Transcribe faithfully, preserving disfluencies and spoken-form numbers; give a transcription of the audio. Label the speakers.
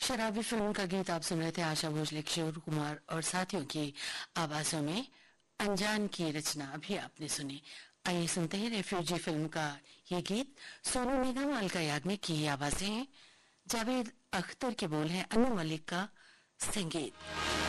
Speaker 1: शराबी फिल्म का गीत आप सुन रहे थे। आशा भोसले, किशोर कुमार और साथियों की आवाजों में अनजान की रचना अभी आपने सुनी। आइए सुनते हैं रेफ्यूजी फिल्म का ये गीत। सोनू निगम, अलका याग्निक की आवाजें हैं, जावेद अख्तर के बोल हैं, अनु मलिक का संगीत।